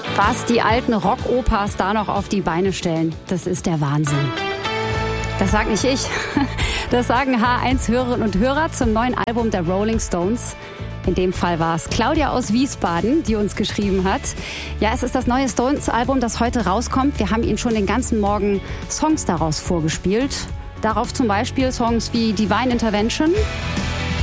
Was die alten Rock-Opas da noch auf die Beine stellen, das ist der Wahnsinn. Das sag nicht ich. Das sagen H1-Hörerinnen und Hörer zum neuen Album der Rolling Stones. In dem Fall war es Claudia aus Wiesbaden, die uns geschrieben hat. Ja, es ist das neue Stones-Album, das heute rauskommt. Wir haben Ihnen schon den ganzen Morgen Songs daraus vorgespielt. Darauf zum Beispiel Songs wie Divine Intervention